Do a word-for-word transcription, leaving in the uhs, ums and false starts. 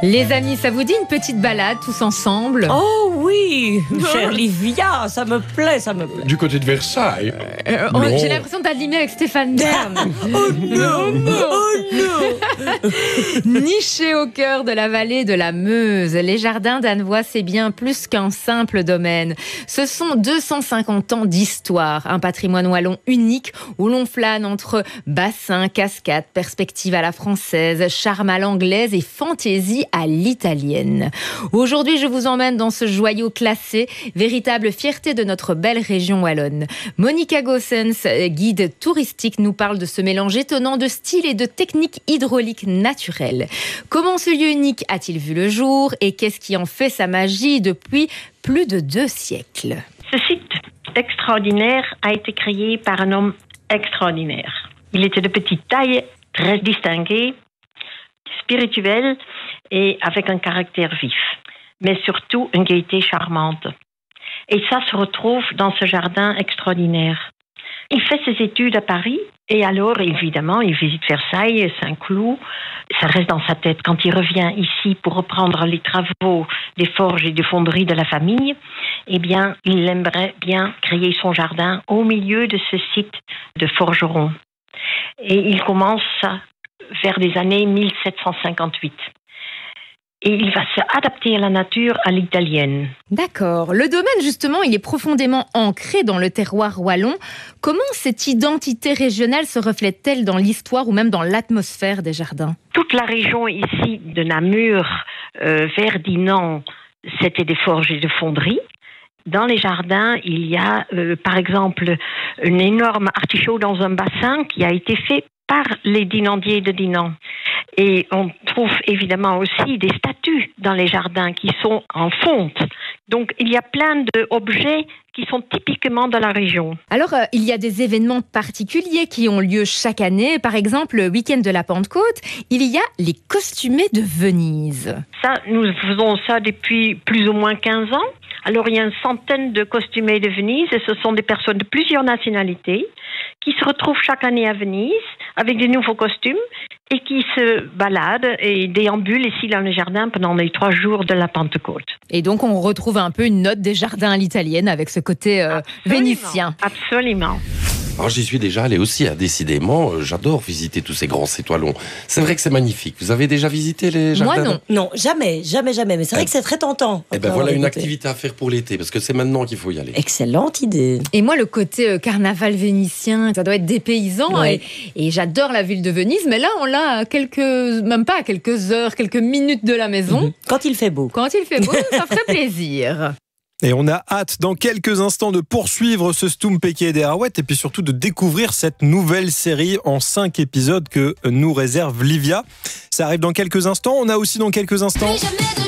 Les amis, ça vous dit une petite balade tous ensemble? Oh oui, chère Livia, ça me plaît, ça me plaît. Du côté de Versailles. Euh, oh, J'ai l'impression d'animer avec Stéphane Bern. Oh non, oh non. Niché au cœur de la vallée de la Meuse, les jardins d'Annevoie, c'est bien plus qu'un simple domaine. Ce sont deux cent cinquante ans d'histoire, un patrimoine wallon unique où l'on flâne entre bassins, cascades, perspectives à la française, charme à l'anglaise et fantaisie à l'italienne. Aujourd'hui, je vous emmène dans ce joyau classé, véritable fierté de notre belle région wallonne. Monica Goossens, guide touristique, nous parle de ce mélange étonnant de styles et de techniques hydrauliques naturelles. Comment ce lieu unique a-t-il vu le jour et qu'est-ce qui en fait sa magie depuis plus de deux siècles? Ce site extraordinaire a été créé par un homme extraordinaire. Il était de petite taille, très distingué, spirituel et avec un caractère vif, mais surtout une gaieté charmante. Et ça se retrouve dans ce jardin extraordinaire. Il fait ses études à Paris et alors, évidemment, il visite Versailles, Saint-Cloud. Ça reste dans sa tête. Quand il revient ici pour reprendre les travaux des forges et des fonderies de la famille, eh bien, il aimerait bien créer son jardin au milieu de ce site de forgeron. Et il commence ça vers les années mille sept cent cinquante-huit. Et il va s'adapter à la nature à l'italienne. D'accord. Le domaine, justement, il est profondément ancré dans le terroir wallon. Comment cette identité régionale se reflète-t-elle dans l'histoire ou même dans l'atmosphère des jardins? Toute la région ici de Namur, euh, vers Dinan, c'était des forges et des fonderies. Dans les jardins, il y a, euh, par exemple, un énorme artichaut dans un bassin qui a été fait par les dinandiers de Dinan. Et on trouve évidemment aussi des statues dans les jardins qui sont en fonte. Donc il y a plein d'objets qui sont typiquement de la région. Alors, euh, il y a des événements particuliers qui ont lieu chaque année. Par exemple, le week-end de la Pentecôte, il y a les costumés de Venise. Ça, nous faisons ça depuis plus ou moins quinze ans. Alors, il y a une centaine de costumés de Venise et ce sont des personnes de plusieurs nationalités qui se retrouvent chaque année à Venise avec des nouveaux costumes et qui se baladent et déambulent ici dans le jardin pendant les trois jours de la Pentecôte. Et donc, on retrouve un peu une note des jardins à l'italienne avec ce côté euh, vénitien. Absolument. Alors j'y suis déjà allé aussi, hein, décidément. Euh, j'adore visiter tous ces grands sites wallons. C'est vrai que c'est magnifique. Vous avez déjà visité les jardins? Moi, non. Non, jamais, jamais, jamais. Mais c'est vrai Eh- que c'est très tentant. Eh ben Encore, voilà une écoutez. activité à faire pour l'été, parce que c'est maintenant qu'il faut y aller. Excellente idée. Et moi, le côté euh, carnaval vénitien, ça doit être dépaysant. Ouais. Et, et j'adore la ville de Venise, mais là, on l'a à quelques, même pas à quelques heures, quelques minutes de la maison. Mhm. Quand il fait beau. Quand il fait beau, ça ferait plaisir. Et on a hâte dans quelques instants de poursuivre ce Stoum Péké des Arouettes et puis surtout de découvrir cette nouvelle série en cinq épisodes que nous réserve Livia. Ça arrive dans quelques instants. On a aussi dans quelques instants...